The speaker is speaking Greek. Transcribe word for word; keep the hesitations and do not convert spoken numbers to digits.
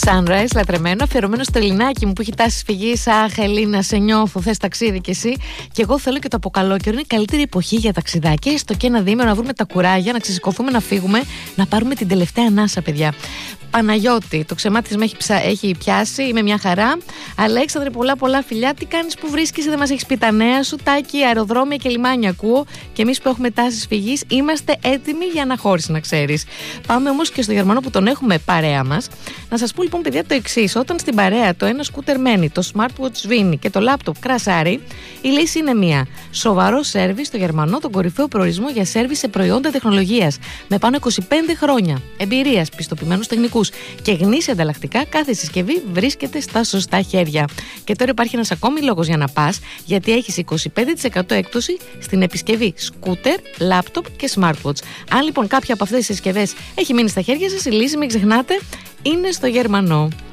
Sunrise, λατρεμένο, αφιερωμένο στο Ελληνάκι μου που έχει τάσει φυγή. Αχ, Ελίνα, σε νιώθω. Θες ταξίδι κι εσύ. Και εγώ θέλω και το αποκαλόκαιρο. Είναι η καλύτερη εποχή για ταξιδάκια. Έστω και ένα διήμερο να βρούμε τα κουράγια, να ξεσηκωθούμε, να φύγουμε, να πάρουμε την τελευταία ανάσα, παιδιά. Παναγιώτη, το ξεμάτι με έχει, ψα... έχει πιάσει, είμαι μια χαρά. Αλέξανδρε, πολλά πολλά φιλιά. Τι κάνεις, που βρίσκεσαι, δεν μας έχεις πει τα νέα σου. Τάκη, αεροδρόμια και λιμάνια ακούω. Και εμείς που έχουμε τάσεις φυγής είμαστε έτοιμοι για αναχώρηση, να ξέρεις. Πάμε όμως και στο Γερμανό που τον έχουμε παρέα μας. Να σας πω λοιπόν, παιδιά, το εξής. Όταν στην παρέα το ένα σκούτερ μένει, το smartwatch σβήνει και το λάπτοπ κρασάρει, η λύση είναι μία. Σοβαρό σέρβις στο Γερμανό, τον κορυφαίο προορισμό για σέρβις σε προϊόντα τεχνολογίας. Με πάνω είκοσι πέντε χρόνια εμπειρίας, πιστοποιημένους τεχνικούς και γνήσια ανταλλακτικά, κάθε συσκευή βρίσκεται στα σωστά χέρια. Και τώρα υπάρχει ένας ακόμη λόγος για να πας, γιατί έχεις είκοσι πέντε τοις εκατό έκπτωση στην επισκευή σκούτερ, λάπτοπ και smartwatch. Αν λοιπόν κάποια από αυτές τις συσκευές έχει μείνει στα χέρια σας, η λύση, μην ξεχνάτε, είναι στο Γερμανό.